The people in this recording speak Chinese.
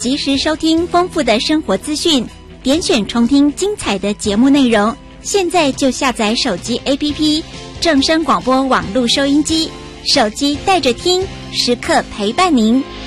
及时收听丰富的生活资讯，点选重听精彩的节目内容。现在就下载手机 APP 正声广播网络收音机，手机带着听，时刻陪伴您。